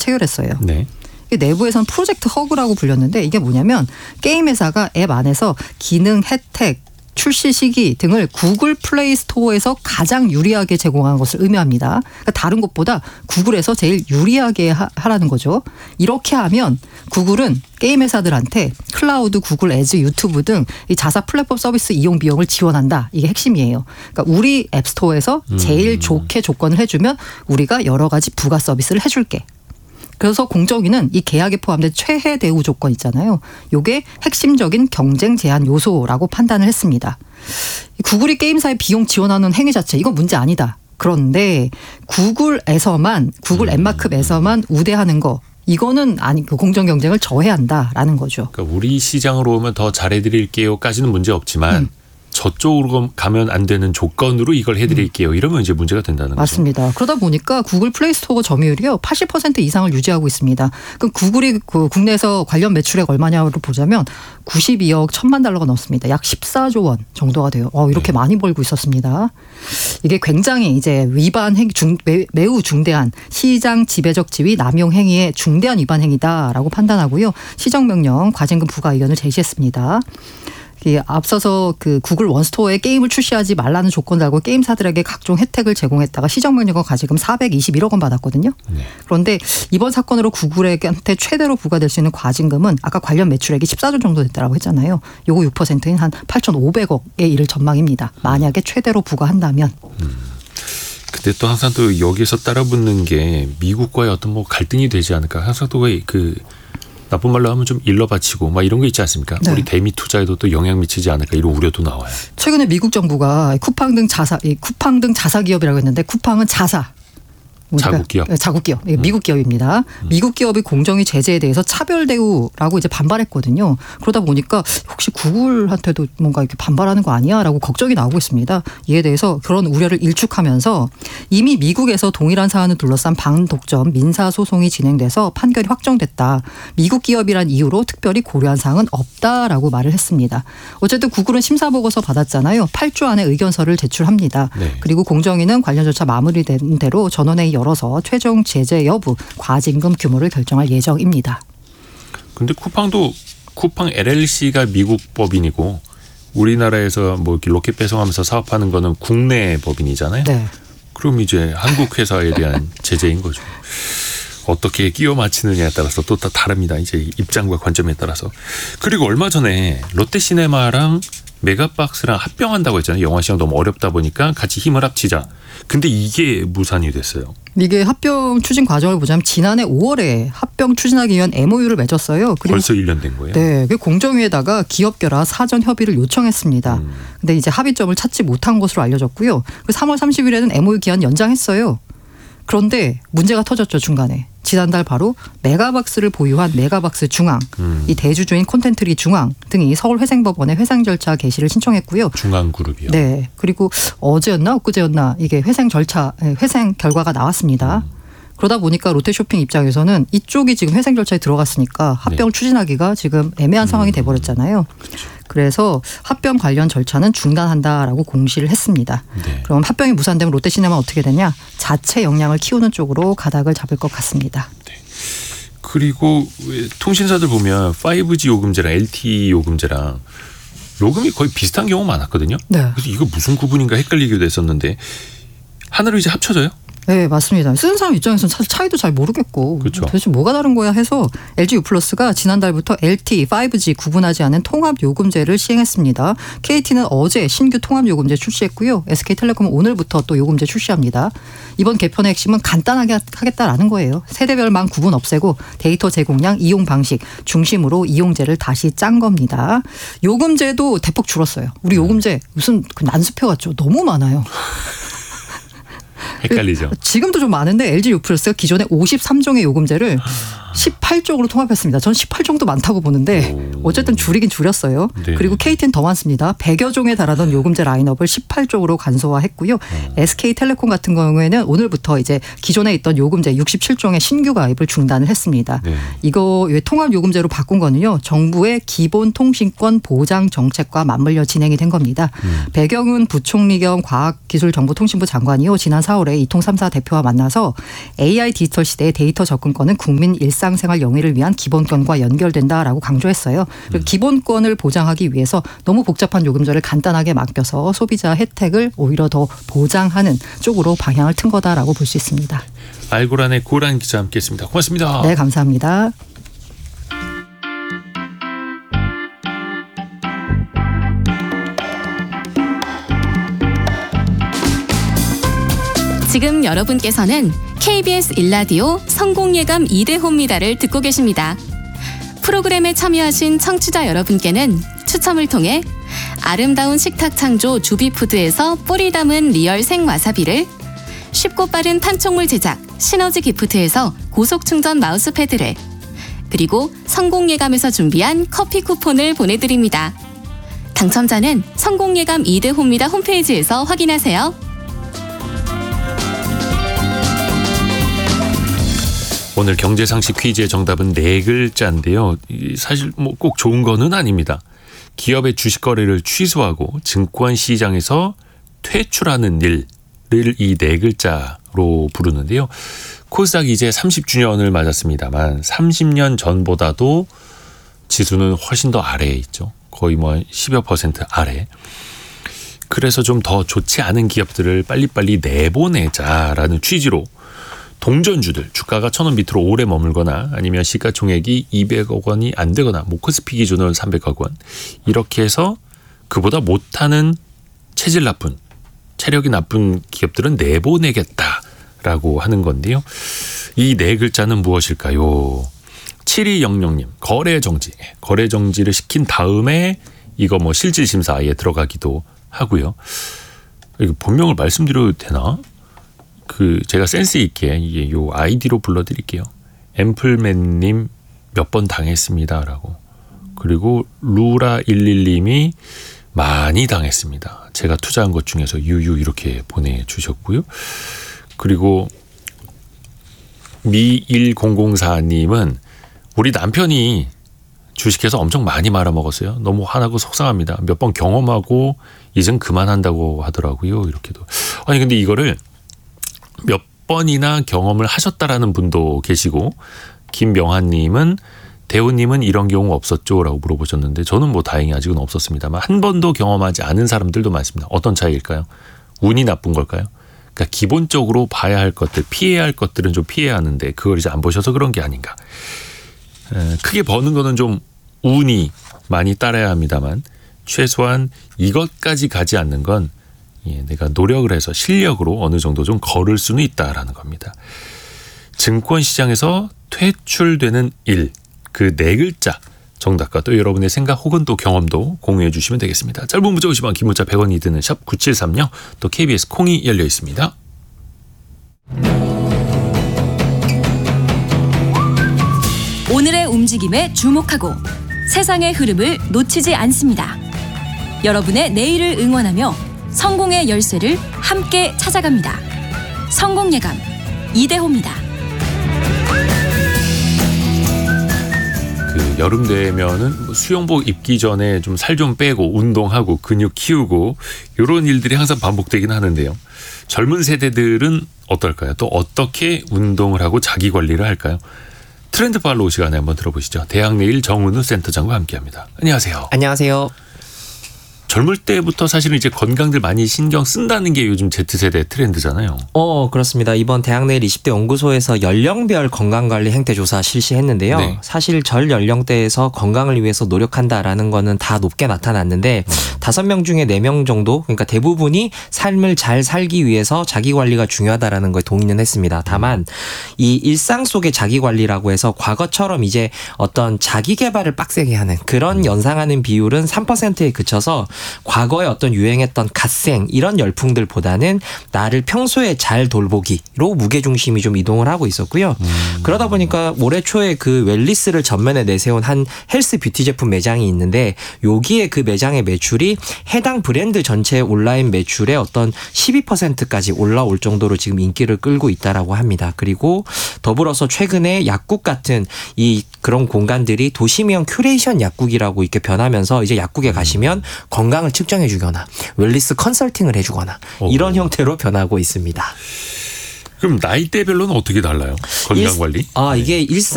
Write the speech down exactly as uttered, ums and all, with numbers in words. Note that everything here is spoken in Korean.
체결했어요. 네. 내부에서는 프로젝트 허그라고 불렸는데 이게 뭐냐면 게임 회사가 앱 안에서 기능, 혜택, 출시 시기 등을 구글 플레이 스토어에서 가장 유리하게 제공하는 것을 의미합니다. 그러니까 다른 곳보다 구글에서 제일 유리하게 하라는 거죠. 이렇게 하면 구글은 게임 회사들한테 클라우드, 구글 애즈, 유튜브 등 이 자사 플랫폼 서비스 이용 비용을 지원한다. 이게 핵심이에요. 그러니까 우리 앱스토어에서 제일 음. 좋게 조건을 해주면 우리가 여러 가지 부가 서비스를 해줄게. 그래서 공정위는 이 계약에 포함된 최혜 대우 조건 있잖아요. 이게 핵심적인 경쟁 제한 요소라고 판단을 했습니다. 구글이 게임사의 비용 지원하는 행위 자체 이건 문제 아니다. 그런데 구글에서만 구글 앱마크에서만 우대하는 거 이거는 아니 그 공정 경쟁을 저해한다라는 거죠. 그러니까 우리 시장으로 오면 더 잘해드릴게요까지는 문제 없지만 음. 저쪽으로 가면 안 되는 조건으로 이걸 해드릴게요. 이러면 이제 문제가 된다는 거죠. 맞습니다. 그러다 보니까 구글 플레이 스토어 점유율이요 팔십 퍼센트 이상을 유지하고 있습니다. 그럼 구글이 그 국내에서 관련 매출액 얼마냐를 보자면 구십이억 천만 달러가 넘습니다. 약 십사조 원 정도가 돼요. 어, 이렇게 네. 많이 벌고 있었습니다. 이게 굉장히 이제 위반 행위 중, 매, 매우 중대한 시장 지배적 지위 남용 행위의 중대한 위반 행위다라고 판단하고요. 시정명령 과징금 부과 의견을 제시했습니다. 앞서서 그 구글 원스토어에 게임을 출시하지 말라는 조건을 달고 게임사들에게 각종 혜택을 제공했다가 시정명령과 과징금 사백이십일억 원 받았거든요. 네. 그런데 이번 사건으로 구글한테 최대로 부과될 수 있는 과징금은 아까 관련 매출액이 십사조 정도 됐다고 했잖아요. 요거 육 퍼센트인 한 팔천오백억에 이를 전망입니다. 만약에 최대로 부과한다면. 음. 근데 또 항상 또 여기서 따라붙는 게 미국과의 어떤 뭐 갈등이 되지 않을까. 항상 또 그 나쁜 말로 하면 좀 일러 바치고 막 이런 거 있지 않습니까? 네. 우리 대미 투자에도 또 영향 미치지 않을까 이런 우려도 나와요. 최근에 미국 정부가 쿠팡 등 자사, 쿠팡 등 자사 기업이라고 했는데 쿠팡은 자사. 자국 기업. 자국 기업. 미국 기업입니다. 음. 미국 기업의 공정위 제재에 대해서 차별 대우라고 이제 반발했거든요. 그러다 보니까 혹시 구글한테도 뭔가 이렇게 반발하는 거 아니야라고 걱정이 나오고 있습니다. 이에 대해서 그런 우려를 일축하면서 이미 미국에서 동일한 사안을 둘러싼 반독점 민사 소송이 진행돼서 판결이 확정됐다. 미국 기업이란 이유로 특별히 고려한 사항은 없다라고 말을 했습니다. 어쨌든 구글은 심사 보고서 받았잖아요. 팔 주 안에 의견서를 제출합니다. 네. 그리고 공정위는 관련 절차 마무리된 대로 전원회의 열어서 최종 제재 여부, 과징금 규모를 결정할 예정입니다. 그런데 쿠팡도 쿠팡 엘엘씨가 미국 법인이고 우리나라에서 뭐 이렇게 로켓 배송하면서 사업하는 거는 국내 법인이잖아요. 네. 그럼 이제 한국 회사에 대한 제재인 거죠. 어떻게 끼워 맞히느냐에 따라서 또 다 다릅니다. 이제 입장과 관점에 따라서. 그리고 얼마 전에 롯데시네마랑 메가박스랑 합병한다고 했잖아요. 영화 시장 너무 어렵다 보니까 같이 힘을 합치자. 근데 이게 무산이 됐어요. 이게 합병 추진 과정을 보자면 지난해 오월에 합병 추진하기 위한 엠오유를 맺었어요. 그리고 벌써 일 년 된 거예요? 네. 공정위에다가 기업 결합 사전 협의를 요청했습니다. 음. 근데 이제 합의점을 찾지 못한 것으로 알려졌고요. 삼월 삼십일에는 엠오유 기한 연장했어요. 그런데 문제가 터졌죠, 중간에. 지난달 바로 메가박스를 보유한 메가박스 중앙, 음. 이 대주주인 콘텐트리 중앙 등이 서울회생법원에 회생 절차 개시를 신청했고요. 중앙그룹이요. 네. 그리고 어제였나 엊그제였나 이게 회생 절차, 회생 결과가 나왔습니다. 음. 그러다 보니까 롯데쇼핑 입장에서는 이쪽이 지금 회생 절차에 들어갔으니까 합병을 네. 추진하기가 지금 애매한 상황이 돼버렸잖아요. 그렇죠. 그래서 합병 관련 절차는 중단한다라고 공시를 했습니다. 네. 그럼 합병이 무산되면 롯데시네마 어떻게 되냐? 자체 역량을 키우는 쪽으로 가닥을 잡을 것 같습니다. 네. 그리고 통신사들 보면 파이브지 요금제랑 엘티이 요금제랑 요금이 거의 비슷한 경우 많았거든요. 네. 그래서 이거 무슨 구분인가 헷갈리기도 했었는데 하나로 이제 합쳐져요? 네, 맞습니다. 쓰는 사람 입장에서는 사실 차이도 잘 모르겠고 그렇죠. 도대체 뭐가 다른 거야 해서 엘지 유플러스가 지난달부터 엘티이, 파이브지 구분하지 않은 통합요금제를 시행했습니다. 케이티는 어제 신규 통합요금제 출시했고요. 에스케이텔레콤은 오늘부터 또 요금제 출시합니다. 이번 개편의 핵심은 간단하게 하겠다라는 거예요. 세대별만 구분 없애고 데이터 제공량, 이용 방식 중심으로 이용제를 다시 짠 겁니다. 요금제도 대폭 줄었어요. 우리 요금제 무슨 그 난수표 같죠? 너무 많아요. 헷갈리죠. 지금도 좀 많은데 엘지 유플러스가 기존에 오십삼 종의 요금제를 십팔 종으로 통합했습니다. 전 십팔 종도 많다고 보는데 오. 어쨌든 줄이긴 줄였어요. 네. 그리고 케이티는 더 많습니다. 백여 종에 달하던 요금제 라인업을 십팔 종으로 간소화했고요. 오. 에스케이텔레콤 같은 경우에는 오늘부터 이제 기존에 있던 요금제 육십칠 종의 신규 가입을 중단을 했습니다. 네. 이거 통합 요금제로 바꾼 거는요. 정부의 기본 통신권 보장 정책과 맞물려 진행이 된 겁니다. 음. 배경은 부총리 겸 과학기술정보통신부 장관이요. 지난 사월에 이통 삼 사 대표와 만나서 에이아이 디지털 시대의 데이터 접근권은 국민 일상생활 영위를 위한 기본권과 연결된다라고 강조했어요. 그리고 기본권을 보장하기 위해서 너무 복잡한 요금제를 간단하게 맡겨서 소비자 혜택을 오히려 더 보장하는 쪽으로 방향을 튼 거다라고 볼 수 있습니다. 알고란의 고란 기자 함께했습니다. 고맙습니다. 네, 감사합니다. 지금 여러분께서는 케이비에스 일 라디오 성공예감 이 대 호입니다를 듣고 계십니다. 프로그램에 참여하신 청취자 여러분께는 추첨을 통해 아름다운 식탁 창조 주비푸드에서 뿌리 담은 리얼 생와사비를, 쉽고 빠른 판촉물 제작 시너지 기프트에서 고속충전 마우스패드를, 그리고 성공예감에서 준비한 커피 쿠폰을 보내드립니다. 당첨자는 성공예감 이 대 호입니다 홈페이지에서 확인하세요. 오늘 경제상식 퀴즈의 정답은 네 글자인데요. 사실 뭐 꼭 좋은 거는 아닙니다. 기업의 주식 거래를 취소하고 증권시장에서 퇴출하는 일을 이 네 글자로 부르는데요. 코스닥이 이제 삼십 주년을 맞았습니다만 삼십 년 전보다도 지수는 훨씬 더 아래에 있죠. 거의 뭐 십여 퍼센트 아래. 그래서 좀 더 좋지 않은 기업들을 빨리빨리 내보내자라는 취지로 동전주들 주가가 천 원 밑으로 오래 머물거나 아니면 시가총액이 이백억 원이 안 되거나 뭐 코스피 기준으로는 삼백억 원 이렇게 해서 그보다 못하는 체질 나쁜 체력이 나쁜 기업들은 내보내겠다라고 하는 건데요. 이 네 글자는 무엇일까요? 칠이영영님 거래정지 거래정지를 시킨 다음에 이거 뭐 실질심사에 들어가기도 하고요. 이거 본명을 말씀드려도 되나? 그 제가 센스 있게 이게 요 아이디로 불러드릴게요. 앰플맨님 몇 번 당했습니다라고. 그리고 루라일일님이 많이 당했습니다. 제가 투자한 것 중에서 유유 이렇게 보내주셨고요. 그리고 미일공공사님은 우리 남편이 주식해서 엄청 많이 말아먹었어요. 너무 화나고 속상합니다. 몇 번 경험하고 이젠 그만한다고 하더라고요. 이렇게도. 아니 근데 이거를 몇 번이나 경험을 하셨다라는 분도 계시고 김명환님은 대호님은 이런 경우 없었죠? 라고 물어보셨는데 저는 뭐 다행히 아직은 없었습니다만 한 번도 경험하지 않은 사람들도 많습니다. 어떤 차이일까요? 운이 나쁜 걸까요? 그러니까 기본적으로 봐야 할 것들, 피해야 할 것들은 좀 피해야 하는데 그걸 이제 안 보셔서 그런 게 아닌가. 에, 크게 버는 거는 좀 운이 많이 따라야 합니다만 최소한 이것까지 가지 않는 건 예, 내가 노력을 해서 실력으로 어느 정도 좀 걸을 수는 있다라는 겁니다. 증권시장에서 퇴출되는 일, 그 네 글자 정답과 또 여러분의 생각 혹은 또 경험도 공유해 주시면 되겠습니다. 짧은 문자 오십 원, 긴 문자 백 원이 드는 샵 구칠삼공 또 케이비에스 콩이 열려 있습니다. 오늘의 움직임에 주목하고 세상의 흐름을 놓치지 않습니다. 여러분의 내일을 응원하며 성공의 열쇠를 함께 찾아갑니다. 성공예감 이대호입니다. 그 여름 되면은 수영복 입기 전에 좀 살 좀 빼고 운동하고 근육 키우고 이런 일들이 항상 반복되긴 하는데요. 젊은 세대들은 어떨까요? 또 어떻게 운동을 하고 자기 관리를 할까요? 트렌드 팔로우 시간에 한번 들어보시죠. 대학내일 정은우 센터장과 함께합니다. 안녕하세요. 안녕하세요. 젊을 때부터 사실은 이제 건강들 많이 신경 쓴다는 게 요즘 Z세대 트렌드잖아요. 어, 그렇습니다. 이번 대학내일 이십 대 연구소에서 연령별 건강관리 행태조사 실시했는데요. 네. 사실 절 연령대에서 건강을 위해서 노력한다라는 거는 다 높게 나타났는데 다섯 명 중에 네 명 정도, 그러니까 대부분이 삶을 잘 살기 위해서 자기관리가 중요하다라는 거에 동의는 했습니다. 다만 이 일상 속의 자기관리라고 해서 과거처럼 이제 어떤 자기개발을 빡세게 하는 그런 연상하는 비율은 삼 퍼센트에 그쳐서 과거에 어떤 유행했던 갓생 이런 열풍들보다는 나를 평소에 잘 돌보기로 무게중심이 좀 이동을 하고 있었고요. 음. 그러다 보니까 올해 초에 그 웰리스를 전면에 내세운 한 헬스 뷰티 제품 매장이 있는데 여기에 그 매장의 매출이 해당 브랜드 전체 온라인 매출의 어떤 십이 퍼센트까지 올라올 정도로 지금 인기를 끌고 있다라고 합니다. 그리고 더불어서 최근에 약국 같은 이 그런 공간들이 도시명 큐레이션 약국이라고 이렇게 변하면서 이제 약국에 가시면 건강을 측정해 주거나 웰니스 컨설팅을 해주거나 이런 형태로 변하고 있습니다. 그럼 나이대별로는 어떻게 달라요? 건강관리? 아, 이게 일상